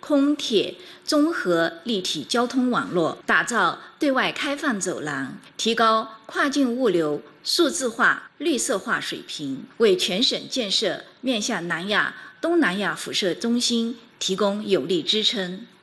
空铁综合立体交通网络，打造对外开放走廊，提高跨境物流数字化、绿色化水平，为全省建设面向南亚、东南亚辐射中心提供有力支撑。